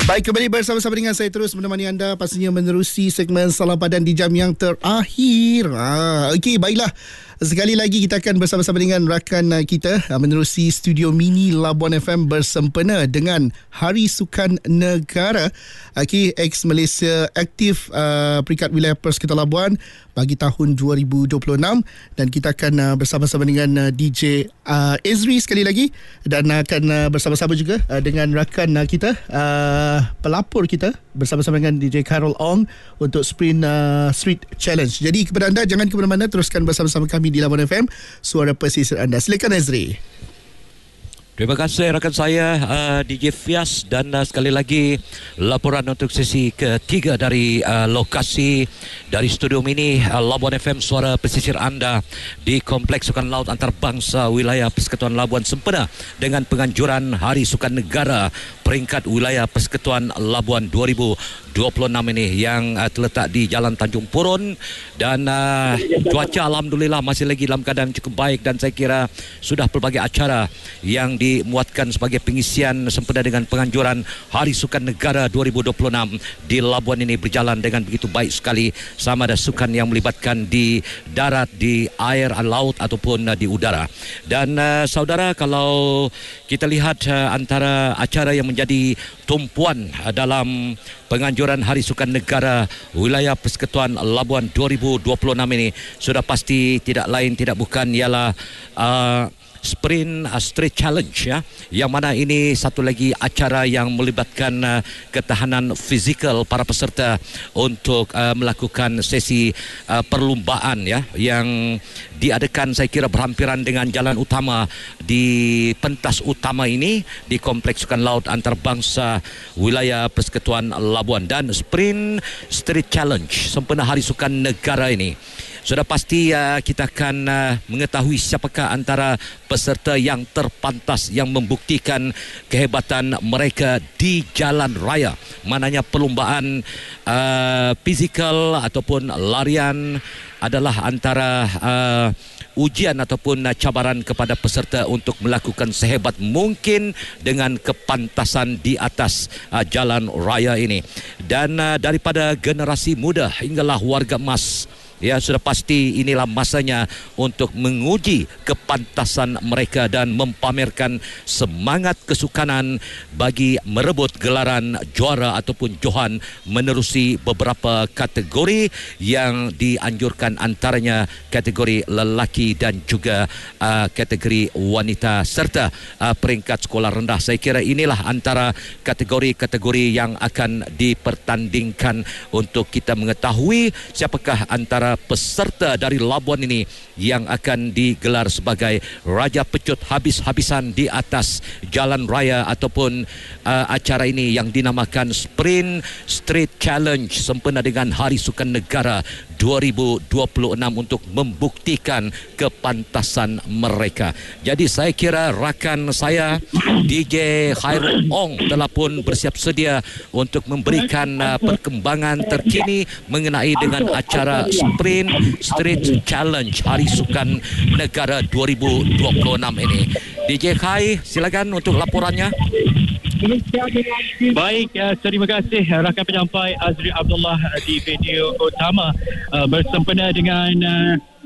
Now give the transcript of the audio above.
Baik, kembali bersama-sama dengan saya terus menemani anda pastinya menerusi segmen Salam Padan di jam yang terakhir. Okey, baiklah. Sekali lagi kita akan bersama-sama dengan rakan kita menerusi studio mini Labuan FM bersempena dengan Hari Sukan Negara. Okey, ex-Malaysia aktif peringkat wilayah Persekutuan Labuan bagi tahun 2026, dan kita akan bersama-sama dengan DJ Ezri sekali lagi, dan akan bersama-sama juga dengan rakan kita pelapor kita bersama-sama dengan DJ Carol Ong untuk Sprint Street Challenge. Jadi kepada anda, jangan ke mana-mana, teruskan bersama-sama kami di Labuan FM, suara pesisir anda. Silakan Ezri. Terima kasih rakan saya DJ Fias, dan sekali lagi laporan untuk sesi ketiga dari lokasi dari studio mini Labuan FM, suara pesisir anda di Kompleks Sukan Laut Antarabangsa wilayah Persekutuan Labuan sempena dengan penganjuran Hari Sukan Negara peringkat wilayah Persekutuan Labuan 2026 ini yang terletak di Jalan Tanjung Purun, dan cuaca alhamdulillah masih lagi dalam keadaan cukup baik, dan saya kira sudah pelbagai acara yang dimuatkan sebagai pengisian sempena dengan penganjuran Hari Sukan Negara 2026 di Labuan ini berjalan dengan begitu baik sekali, sama ada sukan yang melibatkan di darat, di air, laut ataupun di udara. Dan saudara, kalau kita lihat antara acara yang menjadi tumpuan dalam penganjuran Hari Sukan Negara wilayah Persekutuan Labuan 2026 ini sudah pasti tidak lain tidak bukan ialah Sprint Street Challenge, ya, yang mana ini satu lagi acara yang melibatkan ketahanan fizikal para peserta untuk melakukan sesi perlumbaan, ya, yang diadakan saya kira berhampiran dengan jalan utama di pentas utama ini di Kompleks Sukan Laut Antarabangsa wilayah Persekutuan Labuan. Dan Sprint Street Challenge sempena Hari Sukan Negara ini sudah pasti kita akan mengetahui siapakah antara peserta yang terpantas yang membuktikan kehebatan mereka di jalan raya. Mananya perlumbaan fizikal ataupun larian adalah antara ujian ataupun cabaran kepada peserta untuk melakukan sehebat mungkin dengan kepantasan di atas jalan raya ini. Dan daripada generasi muda hinggalah warga emas, ya, sudah pasti inilah masanya untuk menguji kepantasan mereka dan mempamerkan semangat kesukanan bagi merebut gelaran juara ataupun johan menerusi beberapa kategori yang dianjurkan, antaranya kategori lelaki dan juga kategori wanita serta peringkat sekolah rendah. Saya kira inilah antara kategori-kategori yang akan dipertandingkan untuk kita mengetahui siapakah antara peserta dari Labuan ini yang akan digelar sebagai Raja Pecut habis-habisan di atas jalan raya ataupun acara ini yang dinamakan Sprint Street Challenge sempena dengan Hari Sukan Negara 2026 untuk membuktikan kepantasan mereka. Jadi saya kira rakan saya DJ Khairul Ong telah pun bersiap sedia untuk memberikan perkembangan terkini mengenai dengan acara Sprint Street Challenge Hari Sukan Negara 2026 ini. DJ Khai, silakan untuk laporannya. Baik, terima kasih rakan penyampai Azri Abdullah di video utama bersempena dengan